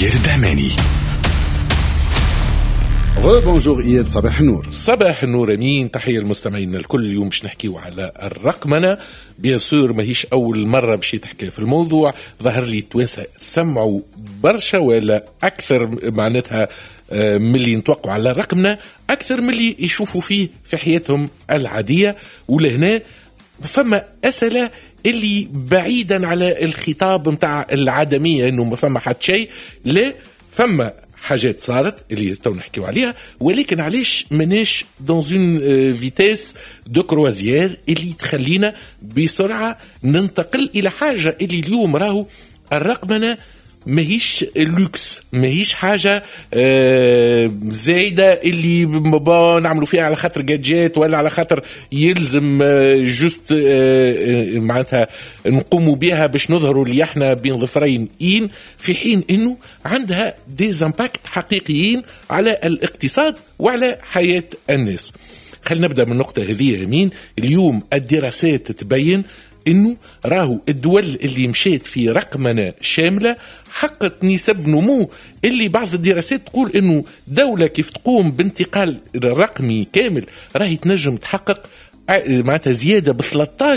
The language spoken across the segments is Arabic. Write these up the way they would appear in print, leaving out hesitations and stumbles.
إياد الدهماني. بونجور إياد، صباح النور. صباح النور أمين، تحية المستمعين الكل. اليوم باش نحكيو على الرقمنة. بيان سور ماهيش أول مرة باش تحكي في الموضوع. ظهر لي توانسة سمعوا برشا ولا أكثر معناتها من اللي نتوقعوا على الرقمنة أكثر من اللي يشوفوا فيه في حياتهم العادية. ولهنا فما أسئلة اللي بعيدا على الخطاب متاع العدمية إنه ما فما حد شيء، لا فما حاجات صارت اللي تو نحكيو عليها، ولكن علاش مناش دون فيتاس دو كروازيير اللي تخلينا بسرعة ننتقل إلى حاجة اللي اليوم راهو الرقمنة ماهيش اللوكس، ماهيش حاجة زايدة اللي نعملوا فيها على خاطر جاجات ولا على خاطر يلزم جوست معناتها نقوموا بها باش نظهروا اللي احنا بين ظفرين إين، في حين انه عندها ديزامباكت حقيقيين على الاقتصاد وعلى حياة الناس. خلينا نبدأ من النقطة هذه أمين. اليوم الدراسات تبين انه راهو الدول اللي مشيت في رقمنة شاملة حققت نسب نمو اللي بعض الدراسات تقول انه دولة كيف تقوم بانتقال رقمي كامل راهي تنجم تحقق معناتها زيادة ب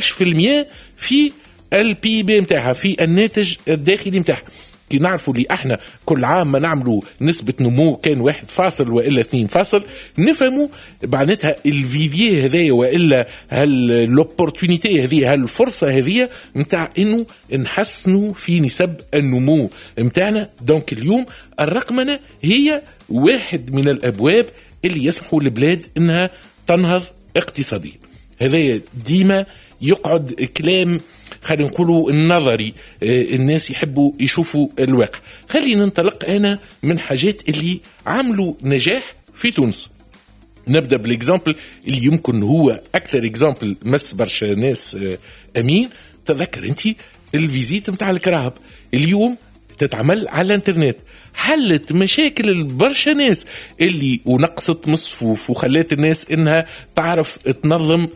13% في البي بي متاعها، في الناتج الداخلي متاعها. كي نعرفوا اللي احنا كل عام ما نعملوا نسبة نمو كان 1 وإلا 2 نفهموا معناتها الفيفيه هذايا وإلا هاللوبورتونيتي هذه هالفرصة هذه متاع انه نحسنوا في نسب النمو متاعنا. دونك اليوم الرقمنة هي واحد من الابواب اللي يسمحوا للبلاد انها تنهض اقتصاديا. هذايا ديما يقعد كلام خلينا نقولوا النظري، الناس يحبوا يشوفوا الواقع. خلينا ننطلق أنا من حاجات اللي عملوا نجاح في تونس. نبدأ بالإكزامبل اللي يمكن هو أكثر إكزامبل مس برشا ناس أمين. تذكر أنت الفيزيت متاع الكراهب اليوم تتعمل على الانترنت، حلت مشاكل البرشا ناس اللي ونقصت مصفوف وخلات الناس انها تعرف تنظم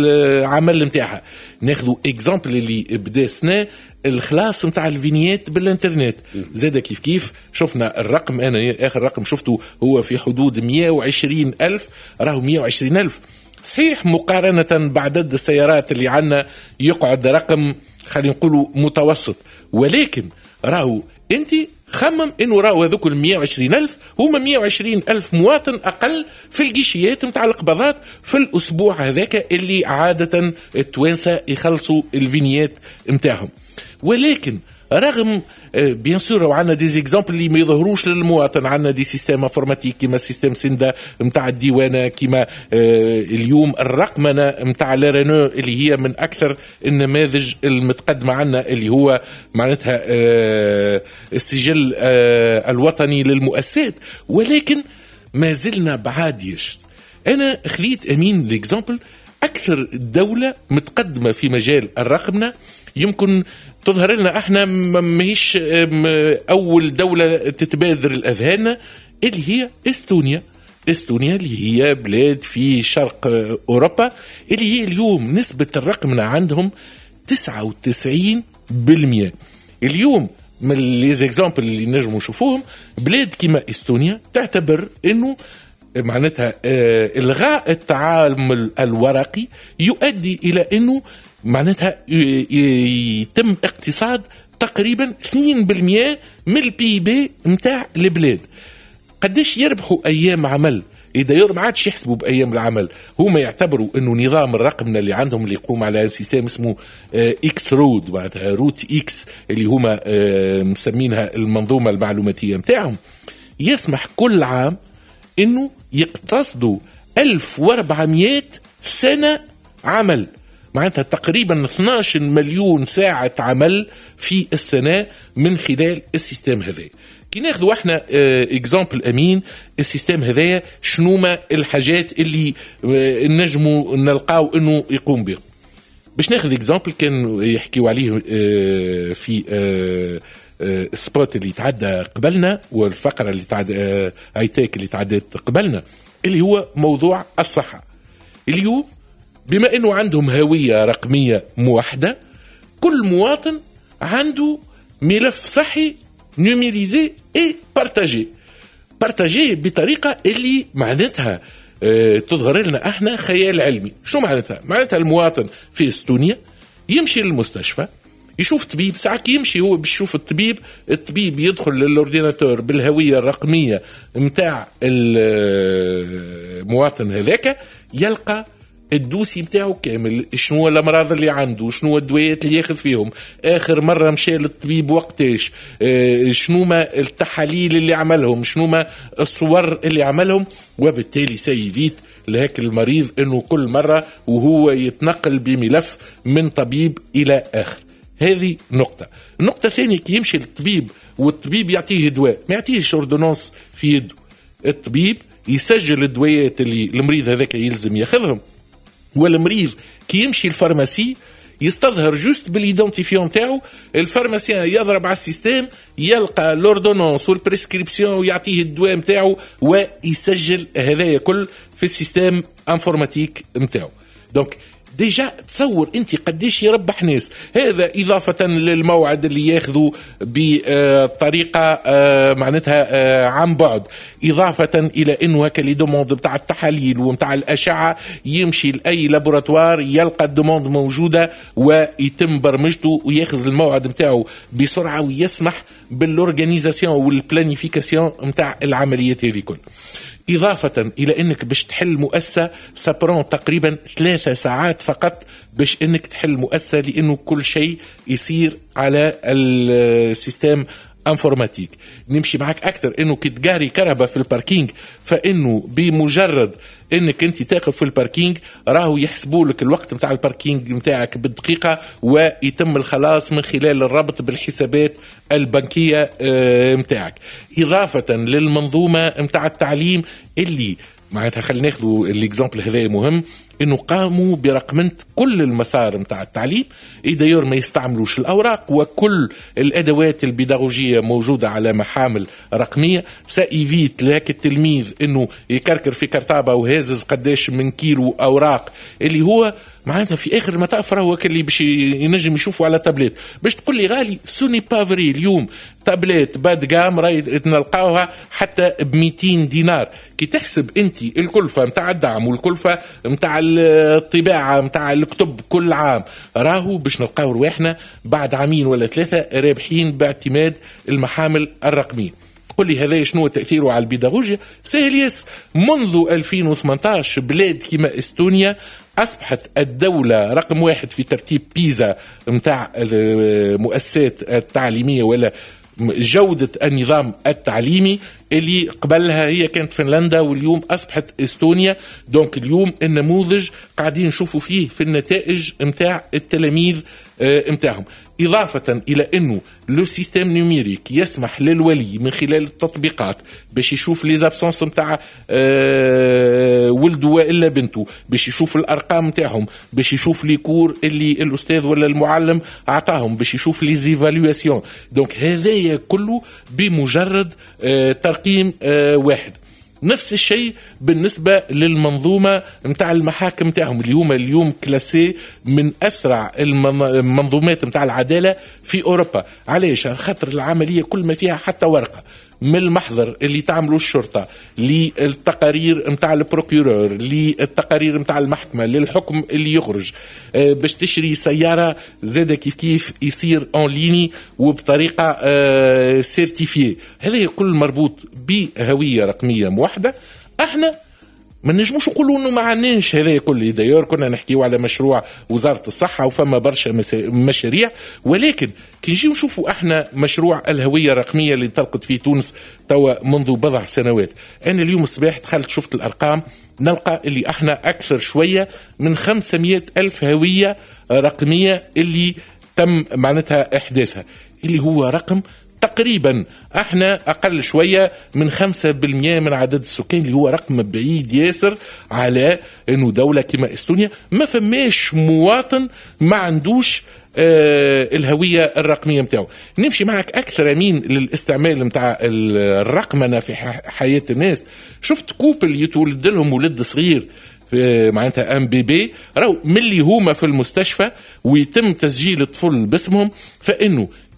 العمل متاعها. ناخذوا اكزامبل اللي بدا سنة الخلاص متاع الفينيات بالانترنت، زاد كيف شفنا الرقم. انا اخر رقم شفته هو في حدود 120,000، راهو 120,000 صحيح مقارنة بعدد السيارات اللي عنا يقعد رقم خلينا نقولوا متوسط، ولكن راهو انت خمم انه راهو هذوك 120,000 هما 120,000 مواطن اقل في الجيشيات متاع القبضات في الاسبوع هذاك اللي عادة التوانسة يخلصوا الفينيات متاعهم. ولكن رغم بيان سور وعندنا دي زيكزامبل اللي ما يظهروش للمواطن، عندنا دي سيستم انفورماتيك كيما سيستم سندا متاع الديوانه، كيما اليوم الرقمنه متاع لارينو اللي هي من اكثر النماذج المتقدمه عندنا، اللي هو معناتها السجل الوطني للمؤسسات. ولكن ما زلنا بعاديش. انا خليت امين ليكزامبل اكثر دولة متقدمة في مجال الرقمنة يمكن تظهر لنا احنا ماهيش اول دولة تتبادر الاذهان، اللي هي استونيا اللي هي بلاد في شرق اوروبا، اللي هي اليوم نسبة الرقمنة عندهم 99%. اليوم من ليزيكزامبل اللي نجموا نشوفوهم بلاد كيما استونيا تعتبر انه معناتها الغاء التعامل الورقي يؤدي الى انه معناتها يتم اقتصاد تقريبا 2% من البي بي متاع البلاد. قديش يربحوا ايام عمل؟ اذا ما عادش يحسبوا بايام العمل، هما يعتبروا انه نظام الرقمنه اللي عندهم اللي يقوم على سيستم اسمه اكس رود، معناتها روت اكس اللي هما مسمينها المنظومه المعلوماتيه متاعهم، يسمح كل عام انه يقتصدوا 1400 سنة عمل، معناتها تقريبا 12 مليون ساعة عمل في السنة من خلال السيستم هذا. كي ناخذوا احنا اكزامبل امين السيستم هذايا شنو ما الحاجات اللي نجموا نلقاو انه يقوم بها. باش ناخذ اكزامبل كان يحكيوا عليه في السبوت اللي تعدى قبلنا والفقرة اللي تعدى هايتيك اللي تعدت قبلنا، اللي هو موضوع الصحة. اليوم بما انه عندهم هوية رقمية موحدة، كل مواطن عنده ملف صحي نوميريزي اي بارتاجي بطريقه اللي معناتها تظهر لنا احنا خيال علمي. شو معناتها المواطن في استونيا يمشي للمستشفى يشوف طبيب، ساعات يمشي هو باش يشوف الطبيب يدخل للاورديناتور بالهويه الرقميه متاع المواطن هذاك، يلقى الدوسي متاعه كامل، شنو الامراض اللي عنده، شنو الدويات اللي ياخذ فيهم، اخر مره مشى للطبيب وقتاش، شنو ما التحاليل اللي عملهم، شنو ما الصور اللي عملهم. وبالتالي سيفيت لهيك المريض انه كل مره وهو يتنقل بملف من طبيب الى اخر. هذه نقطة. النقطة الثانية كي يمشي للطبيب والطبيب يعطيه دواء، ما يعطيهش اوردونانس في يده، الطبيب يسجل الدويات اللي المريض هذاك يلزم ياخذهم، والمريض كي يمشي الفارماسي يستظهر جوست بالايدنتيفيون تاعو، الفارماسيان يضرب على السيستم يلقى لوردونانس والبريسكريبسيون ويعطيه الدواء متاعو ويسجل هذايا كل في السيستم انفورماتيك متاعو. دونك ديجا تصور انت قديش يربح ناس. هذا اضافة للموعد اللي ياخذوا بطريقة معناتها عن بعد، اضافة الى انه هكا لي دوموند بتاع التحاليل ومتاع الاشعة يمشي لاي لابوراتوار يلقى الدوموند موجودة ويتم برمجته وياخذ الموعد متاعه بسرعة ويسمح بالورغانيزاسيون والبلانيفيكاسيون متاع العمليات هذه كل. إضافة إلى أنك باش تحل مؤسسة سابرون تقريبا 3 ساعات فقط باش أنك تحل مؤسسة، لأنه كل شيء يصير على السيستم انفورماتيك. نمشي معك أكثر أنه كي تقاري كهرباء في الباركينج، فإنه بمجرد انك انت تاخذ في الباركينج راهو يحسبوا لك الوقت نتاع الباركينج نتاعك بالدقيقه، ويتم الخلاص من خلال الربط بالحسابات البنكيه نتاعك. اضافه للمنظومه نتاع التعليم اللي معناتها خلينا ناخذوا الاكزامبل هذا مهم، انه قاموا برقمنة كل المسار نتاع التعليم، دايور ما يستعملوش الاوراق، وكل الادوات البيداغوجيه موجوده على محامل رقميه. سايفيت لك التلميذ انه يكركر في كرتابه وهازز قداش من كيلو اوراق، اللي هو معناتها في اخر المطاف راهو اللي باش ينجم يشوفوا على تابلت. باش تقول لي غالي سوني بافري اليوم تابلت باد جام راهي نلقاوها حتى ب 200 دينار. كي تحسب انت الكلفه نتاع الدعم والكلفه نتاع الطباعه نتاع الكتب كل عام، راهو باش نلقاو رواحنا بعد عامين ولا 3 رابحين باعتماد المحامل الرقميه. قل لي هذا شنو تأثيره على البيداغوجيا؟ سهل ياسر. منذ 2018 بلاد كما استونيا أصبحت الدولة رقم 1 في ترتيب بيزا متاع المؤسسات التعليمية ولا جودة النظام التعليمي، اللي قبلها هي كانت فنلندا واليوم أصبحت إستونيا. دونك اليوم النموذج قاعدين نشوفوا فيه في النتائج متاع التلاميذ متاعهم. إضافة إلى أنه لو سيستم نيميريك يسمح للولي من خلال التطبيقات باش يشوف لي زابسونس متاع ولده وإلا بنته، باش يشوف الأرقام متاعهم، باش يشوف لي كور اللي الأستاذ ولا المعلم أعطاهم، باش يشوف لي زيفالواسيون. دونك هذا كله بمجرد ترقيم واحد. نفس الشيء بالنسبة للمنظومة متاع المحاكم متاعهم، اللي هما اليوم كلاسي من أسرع المنظومات متاع العدالة في أوروبا. علاش؟ خاطر العملية كل ما فيها حتى ورقة، من المحضر اللي تعملوا الشرطة للتقارير متاع البروكيورور للتقارير متاع المحكمة للحكم اللي يخرج، باش تشري سيارة زاد كيف يصير اون ليني وبطريقة سيرتيفيه. هذا كل مربوط بهوية رقمية موحدة. احنا ما نجموش نقولوا انه ما عندناش هذا كله. دايور كنا نحكيو على مشروع وزارة الصحة وفما برشا مشاريع، ولكن كي نجيو نشوفوا احنا مشروع الهوية الرقمية اللي انطلقت في تونس توا منذ بضع سنوات. انا اليوم الصباح دخلت شفت الارقام، نلقى اللي احنا اكثر شوية من 500,000 هوية رقمية اللي تم معناتها احداثها، اللي هو رقم تقريبا احنا اقل شوية من 5% من عدد السكان، اللي هو رقم بعيد ياسر على انه دولة كما استونيا ما فماش مواطن ما عندوش الهوية الرقمية متاعه. نمشي معك أكثر أمين للاستعمال متاع الرقمنة في حياة الناس. شفت كوبل يتولد لهم ولد صغير معناتها ام بي بي، راهو ملي هما في المستشفى ويتم تسجيل الطفل باسمهم، فإنه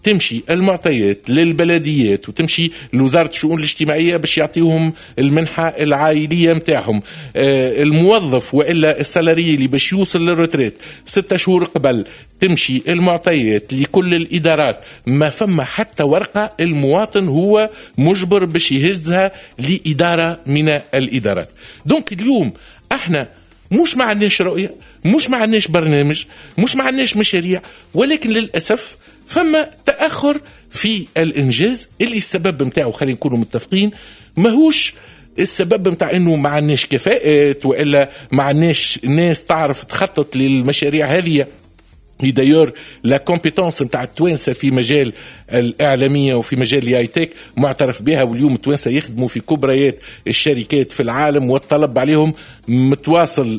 تمشي المعطيات للبلديات وتمشي لوزارة الشؤون الاجتماعية باش يعطيهم المنحة العائلية متاعهم، الموظف وإلا السالاري اللي باش يوصل للرتريت 6 شهور قبل تمشي المعطيات لكل الإدارات، ما فما حتى ورقة المواطن هو مجبر باش يهزها لإدارة من الإدارات. دونك اليوم احنا مش ما عندناش رؤية، مش ما عندناش برنامج، مش ما عندناش مشاريع، ولكن للأسف فما تأخر في الإنجاز اللي السبب متاعه خلينا نكونوا متفقين ماهوش السبب متاع انه ما عندناش كفاءات والا ما عندناش ناس تعرف تخطط للمشاريع هذه. دايور لا كومبيتونس نتاع التوانسه في مجال الاعلاميه وفي مجال الاي تك معترف بها، واليوم التوانسه يخدموا في كبريات الشركات في العالم والطلب عليهم متواصل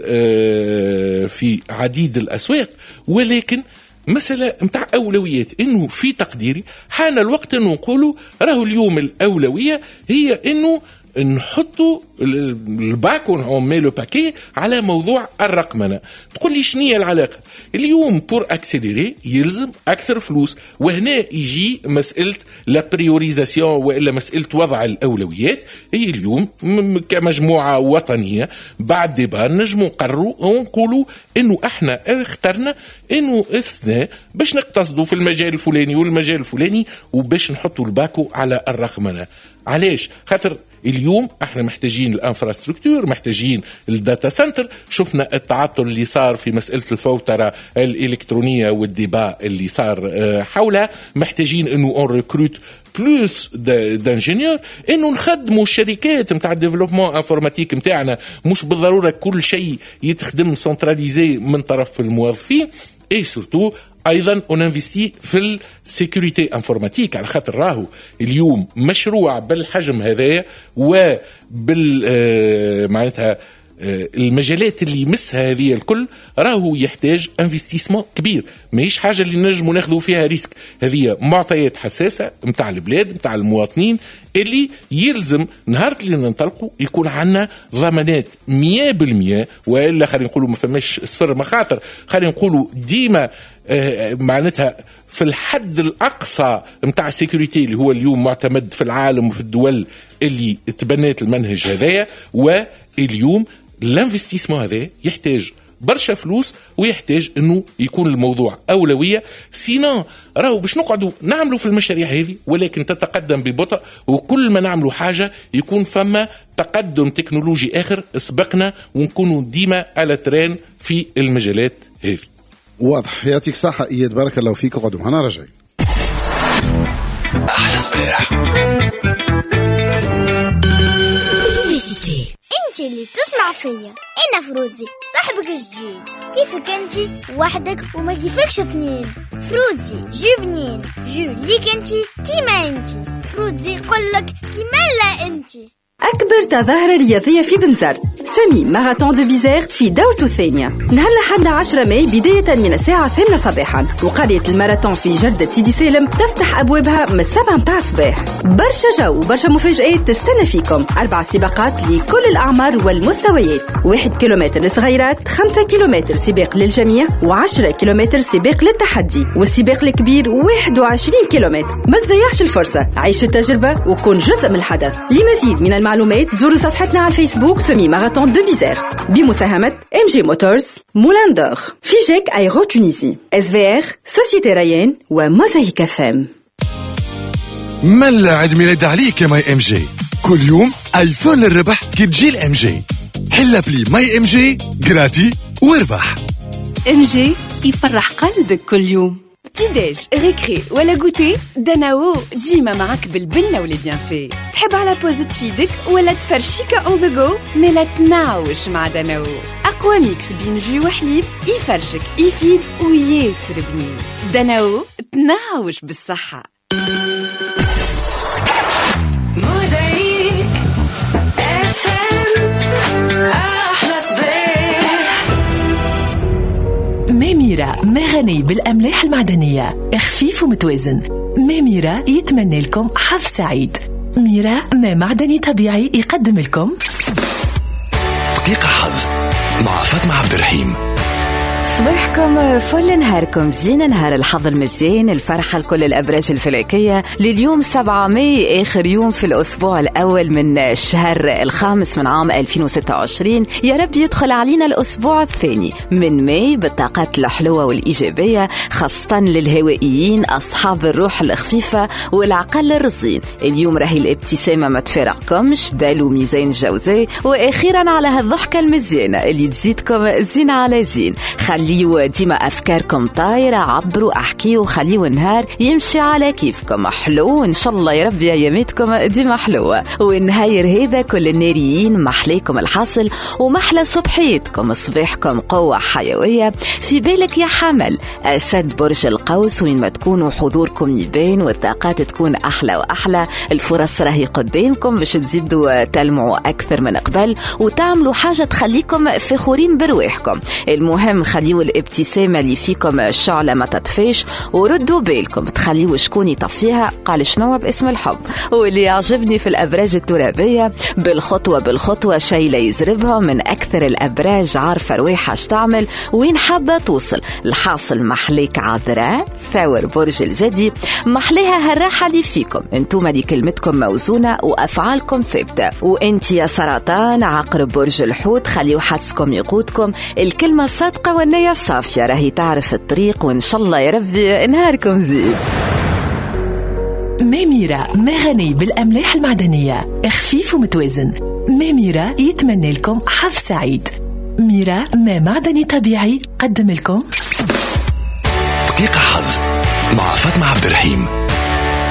في عديد الاسواق. ولكن مسألة متاع أولويات، إنه في تقديري حان الوقت إنه نقولوا راهو اليوم الأولوية هي إنه نحطوا الباكون أو ميلو باكي على موضوع الرقمنة. تقول لي شنية العلاقة؟ اليوم بور أكسليري يلزم أكثر فلوس، وهنا يجي مسألة لا بريوريزاسيون وإلا مسألة وضع الأولويات. هي اليوم كمجموعة وطنية بعد ديبار نجموا نقرروا ونقولوا إنه إحنا اخترنا إنه إثناء باش نقتصدوا في المجال الفلاني والمجال الفلاني وباش نحطوا الباكو على الرقمنة. علاش؟ خاطر اليوم احنا محتاجين الانفراستركتور، محتاجين الداتا سنتر. شفنا التعطل اللي صار في مسألة الفوترة الإلكترونية والديبا اللي صار حولها. محتاجين انه اون ريكروت بلوس دانجينيور، انه نخدموا الشركات متاع الديفلوبمون انفورماتيك متاعنا، مش بالضرورة كل شيء يتخدم سنتراليزي من طرف الموظفين. اي سورتو ايضا وننفستي في السيكوريتي انفورماتيك، على خاطر راهو اليوم مشروع بالحجم هذايا وبال معناتها المجالات اللي يمسها هذه الكل راهو يحتاج انفستيسمون كبير. ماهيش حاجه اللي نجموا ناخذوا فيها ريسك، هذه معطيات حساسه متاع البلاد متاع المواطنين اللي يلزم نهار اللي ننطلقوا يكون عندنا ضمانات 100%، والا خلينا نقولوا ما فماش صفر مخاطر، خلينا نقولوا ديما معناتها في الحد الأقصى متاع السيكوريتي اللي هو اليوم معتمد في العالم وفي الدول اللي تبنت المنهج هذايا. واليوم الانفستيسمون هذا يحتاج برشا فلوس ويحتاج انه يكون الموضوع اولويه، سينان راهو باش نقعدوا نعملوا في المشاريع هذه ولكن تتقدم ببطء، وكل ما نعملوا حاجه يكون فما تقدم تكنولوجي اخر سبقنا ونكونوا ديما على ترين في المجالات هذه. واضح. يعطيك صحة إياد، بارك الله فيك. اقعدوا معنا راجعين. أحلى صباح. انت اللي تسمع فيا، انا فروزي صاحبك الجديد. كيفك انت وحدك وما كيفكش اثنين؟ فروزي جو بنين، جو ليك انت كيما انت. فروزي يقولك كيما لا انت. أكبر تظاهرة رياضية في بنزرت، سمي ماراثون دو بيزيرت في دورته الثانية، نهار لحد 10 ماي بداية من الساعة 8 صباحا. وقرية الماراثون في جردة سيدي سالم تفتح أبوابها من 7 متاع الصباح. برشا جو وبرشا مفاجآت تستنى فيكم. 4 سباقات لكل الأعمار والمستويات، 1 كيلومتر للصغيرات، 5 كيلومتر سباق للجميع، و10 كيلومتر سباق للتحدي، والسباق الكبير 21 كيلومتر. ما تضيعش الفرصة، عيش التجربة وكون جزء من الحدث. لمزيد من المعلومات زوروا صفحتنا على الفيسبوك سمي ماراثون دو بيزيرت بمساهمة MG موتورز، مولان دور، فيجيك ايرو تونيزي، SVR، سوسيتي ريان وموزايك FM. ملا عيد ميلاد عليك يا ماي ام جي، كل يوم ايفون للربح كي تجي الام جي. حل بلي ماي ام جي جراتي واربح. ام جي يفرح قلبك كل يوم. تيداج ريكري ولا غوتي، دناو ديما معك بالبنة واللي بيان في. تحب على بوز تفيدك ولا تفرشيكا اون ذا جو، مي لا تناوش مع دناو. اقوى ميكس بين جي وحليب يفرشك يفيد وياسر بنين. دناو تناوش بالصحة. ميرا ما غني بالأملاح المعدنية، خفيف ومتوازن. ميرا يتمنى لكم حظ سعيد. ميرا ما معدني طبيعي يقدم لكم دقيقة حظ مع فاطمة عبد الرحيم. صباحكم فل، نهاركم زين، نهار الحظ المزين، الفرحة لكل الأبراج الفلكية. لليوم 7 ماي آخر يوم في الأسبوع الأول من الشهر الخامس من عام 2026. يا رب يدخل علينا الأسبوع الثاني من ماي بالطاقات الحلوة والإيجابية، خاصة للهوائيين أصحاب الروح الخفيفة والعقل الرزين. اليوم راهي الابتسامة ما تفارقكمش، دالو ميزان جوزاء. وأخيرا على هالضحكة المزيانة اللي تزيدكم زين على زين. خليوا ديما أفكاركم طايرة، عبروا احكيوا، خليوا النهار يمشي على كيفكم. حلو إن شاء الله يا رب أياماتكم ديما حلوة. والنهاير هذا كل الناريين محليكم الحاصل ومحلى صبحيتكم، صباحكم قوة حيوية. في بالك يا حمل أسد برج القوس، وين ما تكونوا حضوركم يبان والطاقات تكون أحلى وأحلى. الفرص راهي قدامكم باش تزيدوا تلمعوا أكثر من قبل وتعملوا حاجة تخليكم فخورين برواحكم. المهم خليوا الابتسامة اللي فيكم شعلة ما تطفيش، وردوا بالكم تخليوا شكون يطفيها قال شنو باسم الحب. واللي يعجبني في الأبراج الترابية بالخطوة بالخطوة شي لا يزربها، من أكثر الأبراج عارفة رواحها تعمل وين حابة توصل. الحاصل محليك عذراء ثور برج الجدي، محليها هالراحة اللي فيكم، انتم اللي كلمتكم موزونة وأفعالكم ثابتة. وانت يا سرطان عقرب برج الحوت، خليوا حدسكم يقودكم، الكلمة الصادقة والنية الصافية راهي تعرف الطريق. وإن شاء الله يا ربي نهاركم زين. ميميرا غني بالأملاح المعدنية، خفيف ومتوازن. ميميرا يتمنى لكم حظ سعيد. ميرا ما معدني طبيعي قدم لكم دقيقة حظ مع فاطمة عبد الرحيم.